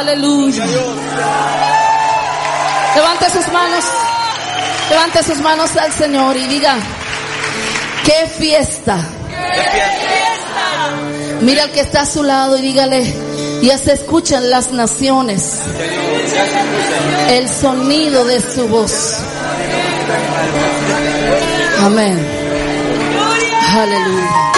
Aleluya. Levante sus manos al Señor y diga: ¡qué fiesta! Mira al que está a su lado y dígale: ya se escuchan las naciones, el sonido de su voz. Amén. Aleluya.